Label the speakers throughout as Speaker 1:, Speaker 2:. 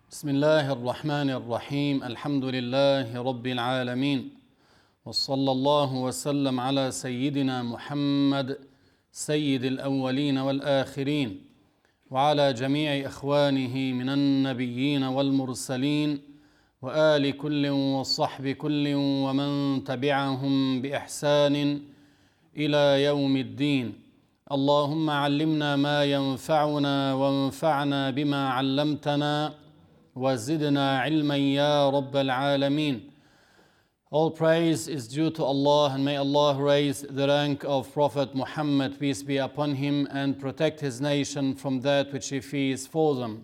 Speaker 1: بسم الله الرحمن الرحيم الحمد لله رب العالمين وصلى الله وسلم على سيدنا محمد سيد الأولين والآخرين وعلى جميع إخوانه من النبيين والمرسلين وآل كل وصحب كل ومن تبعهم بإحسان إلى يوم الدين. اللهم علمنا ما ينفعنا وانفعنا بما علمتنا وزدنا علما يا رب العالمين. All praise is due to Allah, and may Allah raise the rank of Prophet Muhammad, peace be upon him, and protect his nation from that which he fears for them.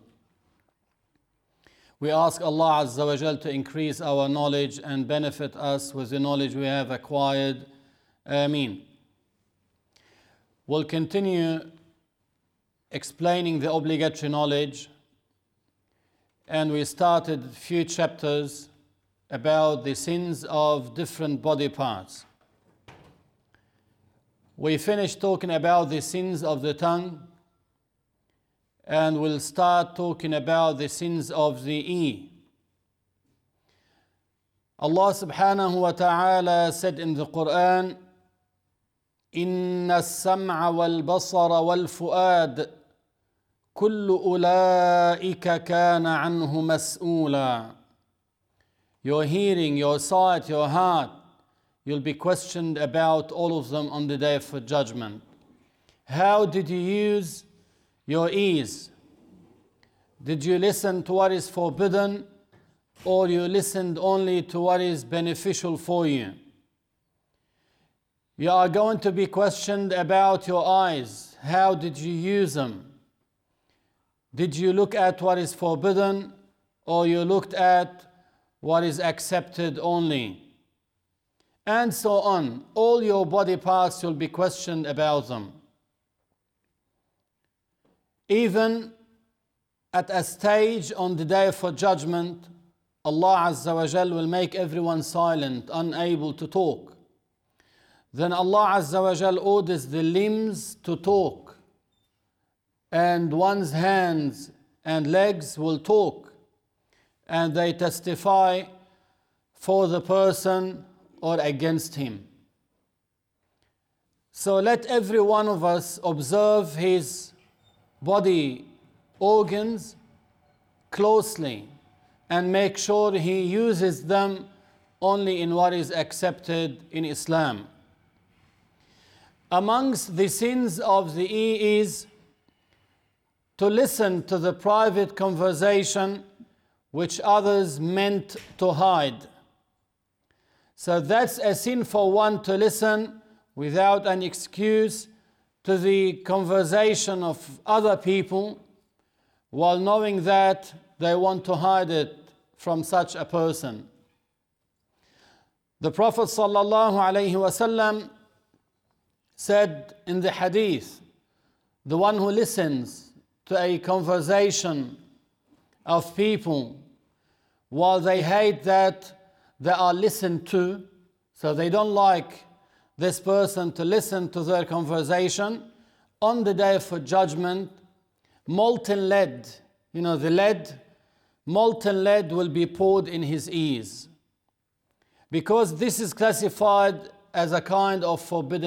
Speaker 1: We ask Allah Azza wa Jal to increase our knowledge and benefit us with the knowledge we have acquired. Ameen. We'll continue explaining the obligatory knowledge, and we started a few chapters about the sins of different body parts. We finished talking about the sins of the tongue, and we'll start talking about the sins of the ear. Allah subhanahu wa ta'ala said in the Quran, إِنَّ السَّمْعَ وَالْبَصَرَ وَالْفُؤَادَ كُلُّ أُولَٰئِكَ كَانَ عَنْهُ مَسْئُولًا. Your hearing, your sight, your heart, you'll be questioned about all of them on the day of judgment. How did you use your ears? Did you listen to what is forbidden, or you listened only to what is beneficial for you? You are going to be questioned about your eyes. How did you use them? Did you look at what is forbidden, or you looked at what is accepted only? And so on. All your body parts, you'll be questioned about them. Even at a stage on the day for judgment, Allah Azza wa Jal will make everyone silent, unable to talk. Then Allah Azza wa Jal orders the limbs to talk, and one's hands and legs will talk, and they testify for the person or against him. So let every one of us observe his body organs closely and make sure he uses them only in what is accepted in Islam. Amongst the sins of the ear is to listen to the private conversation which others meant to hide. So that's a sin for one to listen without an excuse to the conversation of other people, while knowing that they want to hide it from such a person. The Prophet ﷺ said in the hadith, the one who listens to a conversation of people while they hate that they are listened to, so they don't like this person to listen to their conversation, on the day for judgment, molten lead, the lead, molten lead will be poured in his ears, because this is classified as a kind of forbidden